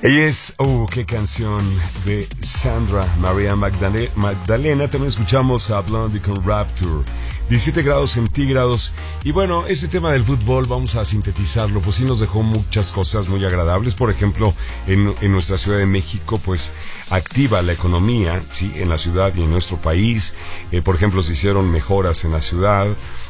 Ella es, qué canción de Sandra María Magdalena. También escuchamos a Blondie con Rapture. 17 grados centígrados. Y bueno, este tema del fútbol vamos a sintetizarlo, pues sí nos dejó muchas cosas muy agradables. Por ejemplo, en nuestra Ciudad de México, pues activa la economía, sí, en la ciudad y en nuestro país. Por ejemplo, se hicieron mejoras en la ciudad.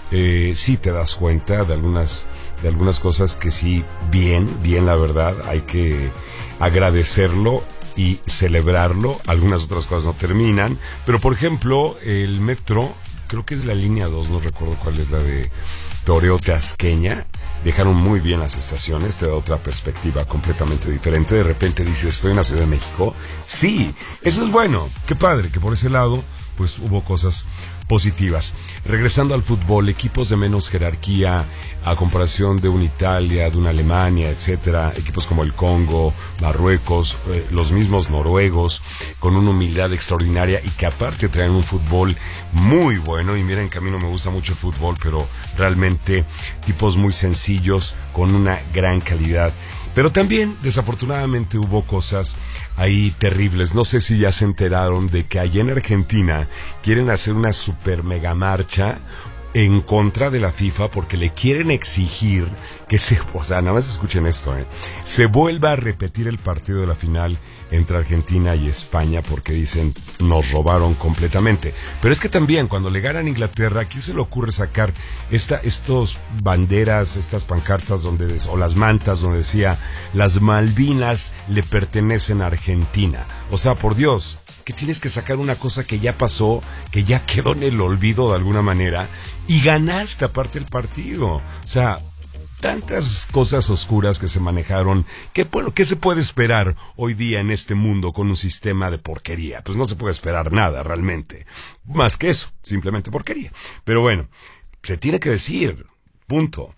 Sí te das cuenta de algunas cosas que sí, bien, la verdad, hay que agradecerlo y celebrarlo. Algunas otras cosas no terminan, pero por ejemplo, el metro, creo que es la línea 2, no recuerdo cuál es la de Toreo Tasqueña, dejaron muy bien las estaciones, te da otra perspectiva completamente diferente. De repente dices, estoy en la Ciudad de México. Sí, eso es bueno, qué padre que por ese lado pues hubo cosas positivas. Regresando al fútbol, equipos de menos jerarquía a comparación de una Italia, de una Alemania, etcétera, equipos como el Congo, Marruecos, los mismos noruegos, con una humildad extraordinaria y que aparte traen un fútbol muy bueno. Y miren que a mí no me gusta mucho el fútbol, pero realmente tipos muy sencillos con una gran calidad. Pero también, desafortunadamente, hubo cosas ahí terribles. No sé si ya se enteraron de que allá en Argentina quieren hacer una super mega marcha en contra de la FIFA porque le quieren exigir que nada más escuchen esto, se vuelva a repetir el partido de la final entre Argentina y España porque dicen, nos robaron completamente. Pero es que también cuando le ganan a Inglaterra, ¿a quién se le ocurre sacar estos banderas, estas pancartas o las mantas donde decía, las Malvinas le pertenecen a Argentina? O sea, por Dios, que tienes que sacar una cosa que ya pasó, que ya quedó en el olvido de alguna manera, y ganaste aparte el partido. O sea, tantas cosas oscuras que se manejaron, ¿qué se puede esperar hoy día en este mundo con un sistema de porquería? Pues no se puede esperar nada realmente, más que eso, simplemente porquería. Pero bueno, se tiene que decir, punto.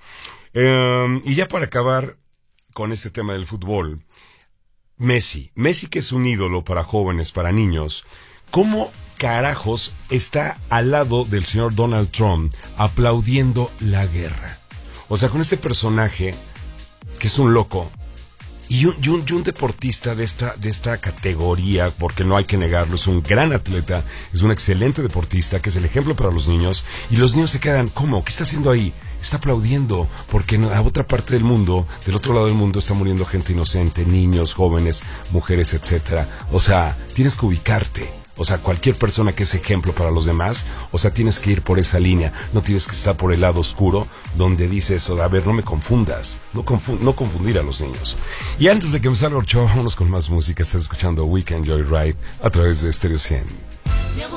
Y ya para acabar con este tema del fútbol, Messi que es un ídolo para jóvenes, para niños, ¿cómo carajos está al lado del señor Donald Trump aplaudiendo la guerra? O sea, con este personaje que es un loco y un deportista de esta categoría, porque no hay que negarlo, es un gran atleta, es un excelente deportista, que es el ejemplo para los niños, y los niños se quedan, ¿cómo? ¿Qué está haciendo ahí? Está aplaudiendo, porque en la otra parte del mundo, del otro lado del mundo, está muriendo gente inocente, niños, jóvenes, mujeres, etcétera. O sea, tienes que ubicarte. O sea, cualquier persona que es ejemplo para los demás, o sea, tienes que ir por esa línea, no tienes que estar por el lado oscuro, donde dice eso de, a ver, no me confundas, no confundir a los niños. Y antes de que me salga el show, vámonos con más música. Estás escuchando Weekend Joyride a través de Stereo 100.